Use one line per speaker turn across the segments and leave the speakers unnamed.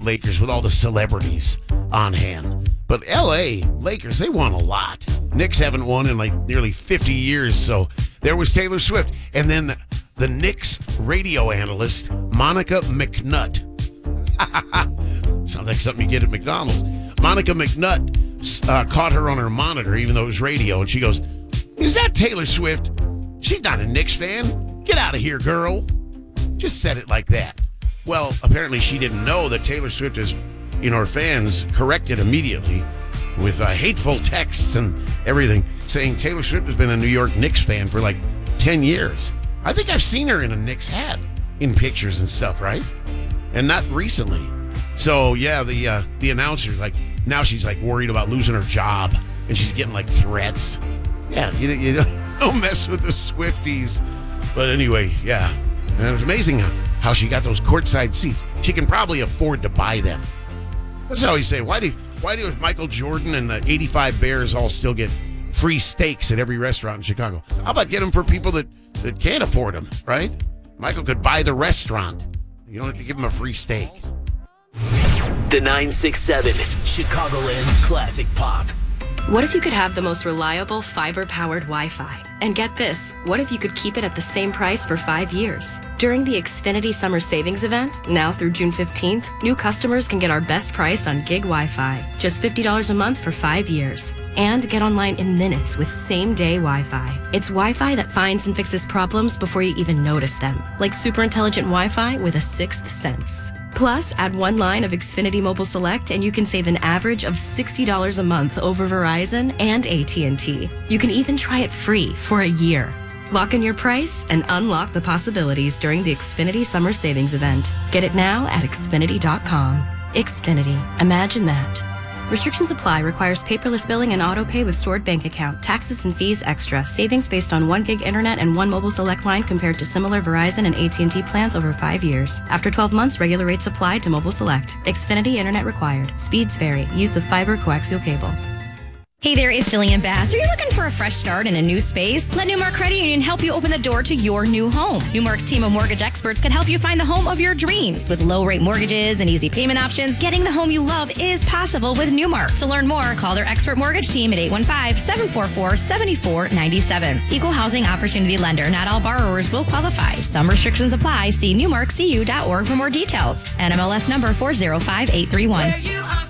Lakers with all the celebrities on hand. But L.A. Lakers, they won a lot. Knicks haven't won in like nearly 50 years, so there was Taylor Swift. And then the Knicks radio analyst, Monica McNutt. Sounds like something you get at McDonald's. Monica McNutt caught her on her monitor, even though it was radio, and she goes, "Is that Taylor Swift? She's not a Knicks fan. Get out of here, girl." Just said it like that. Well, apparently she didn't know that Taylor Swift is, her fans corrected immediately with hateful texts and everything, saying Taylor Swift has been a New York Knicks fan for like 10 years. I think I've seen her in a Knicks hat in pictures and stuff, right? And not recently. So, yeah, the announcer, like, now she's like worried about losing her job and she's getting like threats. Yeah, you don't mess with the Swifties. But anyway, yeah. And it's amazing how she got those courtside seats. She can probably afford to buy them. That's how you say, why do Michael Jordan and the 85 Bears all still get free steaks at every restaurant in Chicago? How about get them for people that can't afford them, right? Michael could buy the restaurant. You don't have to give him a free steak.
The 967 Chicagoland's Classic Pop.
What if you could have the most reliable fiber-powered Wi-Fi? And get this, what if you could keep it at the same price for 5 years? During the Xfinity Summer Savings Event, now through June 15th, new customers can get our best price on gig Wi-Fi, just $50 a month for 5 years. And get online in minutes with same-day Wi-Fi. It's Wi-Fi that finds and fixes problems before you even notice them, like super intelligent Wi-Fi with a sixth sense. Plus, add one line of Xfinity Mobile Select and you can save an average of $60 a month over Verizon and AT&T. You can even try it free for a year. Lock in your price and unlock the possibilities during the Xfinity Summer Savings Event. Get it now at Xfinity.com. Xfinity. Imagine that. Restrictions apply. Requires paperless billing and auto pay with stored bank account. Taxes and fees extra. Savings based on 1 gig internet and 1 mobile select line compared to similar Verizon and AT&T plans over 5 years. After 12 months, regular rates apply to mobile select. Xfinity internet required. Speeds vary. Use of fiber coaxial cable.
Hey there, it's Jillian Bass. Are you looking for a fresh start in a new space? Let Newmark Credit Union help you open the door to your new home. Newmark's team of mortgage experts can help you find the home of your dreams. With low-rate mortgages and easy payment options, getting the home you love is possible with Newmark. To learn more, call their expert mortgage team at 815-744-7497. Equal housing opportunity lender. Not all borrowers will qualify. Some restrictions apply. See newmarkcu.org for more details. NMLS number 405831.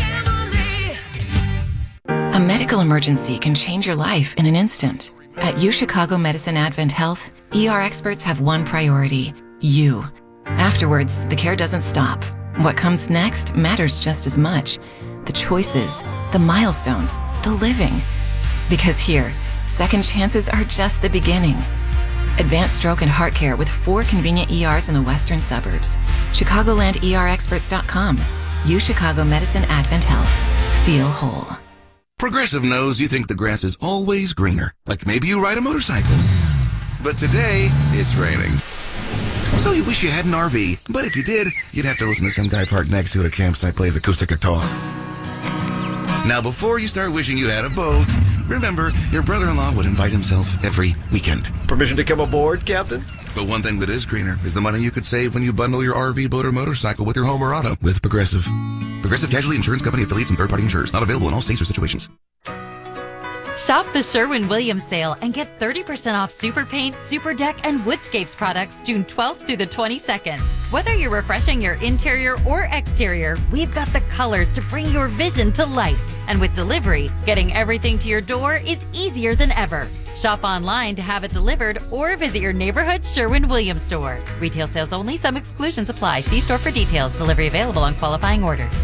A medical emergency can change your life in an instant. At UChicago Medicine Advent Health, ER experts have one priority: you. Afterwards, the care doesn't stop. What comes next matters just as much. The choices, the milestones, the living. Because here, second chances are just the beginning. Advanced stroke and heart care with 4 convenient ERs in the western suburbs. ChicagolandERexperts.com. UChicago Medicine Advent Health. Feel whole.
Progressive knows you think the grass is always greener, like maybe you ride a motorcycle. But today, it's raining. So you wish you had an RV, but if you did, you'd have to listen to some guy parked next to it at a campsite plays acoustic guitar. Now, before you start wishing you had a boat, remember, your brother-in-law would invite himself every weekend.
Permission to come aboard, Captain?
But one thing that is greener is the money you could save when you bundle your RV, boat, or motorcycle with your home or auto with Progressive. Progressive Casualty Insurance Company affiliates and third-party insurers. Not available in all states or situations.
Shop the Sherwin-Williams sale and get 30% off Super Paint, Super Deck, and Woodscapes products June 12th through the 22nd. Whether you're refreshing your interior or exterior, we've got the colors to bring your vision to life. And with delivery, getting everything to your door is easier than ever. Shop online to have it delivered or visit your neighborhood Sherwin-Williams store. Retail sales only. Some exclusions apply. See store for details. Delivery available on qualifying orders.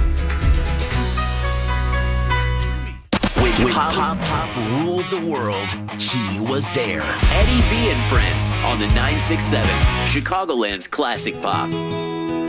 When Pop ruled the world, he was there. Eddie V and Friends on the 967 Chicagoland's Classic Pop.